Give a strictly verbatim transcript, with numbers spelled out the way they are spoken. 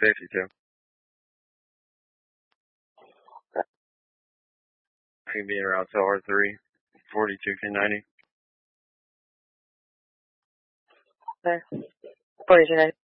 fifty-two. Could be around to R three, forty-two K ninety. Okay. forty-two ninety.